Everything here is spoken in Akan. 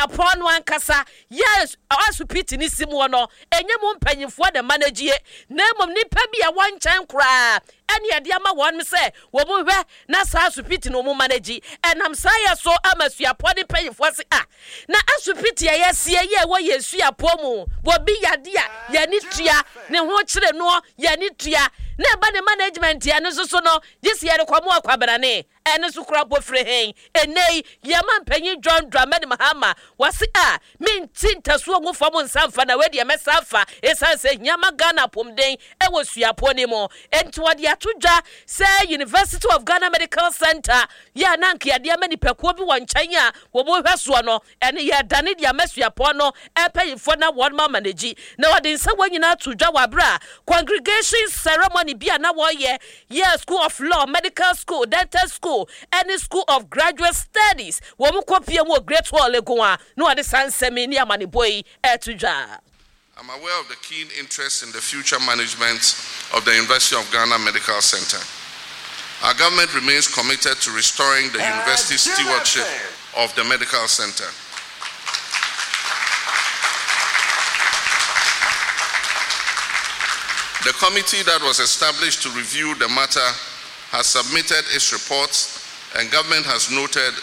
Suapo no ankasa yes asupiti ni simu no enye mo mpanyimfo de manage na mom nipa bia wanchan kra ene ade ama won se wo mo hwe na sa asupiti no mo manage enam sa ye so ama Suapo de panyimfo se na asupiti ye yesie ye wo ye Suapo mu bo bi yade a ye ni tua ne ho kire no ye ni tua na ba ne management ya ne so no this year kwamo akwabrane ene so kra bofre hen enei yama mpanyi John Dramani Mahama wasi minti ntaso ngo fam nsamfa na wedi mesafa esanse nyama Ghana pomden ewo Suapo ni mo enti wode atodwa say University of Ghana Medical Center ya nanke ade amani pekuo bi wanchan a wo bo hweso no ene ya dane dia Suapo no epayifo na won ma manage na wode nsa wanyina atodwa wabra congregation ceremony bia na wo ye School of Law, Medical School, Dental School, any School of Graduate Studies. Wo mu kopie mu Great Hall egoa no ade sansemi ni amani boy etudwa. I'm aware of the keen interest in the future management of the University of Ghana Medical Center. Our government remains committed to restoring the university's stewardship of the medical center. The committee that was established to review the matter has submitted its reports, and government has noted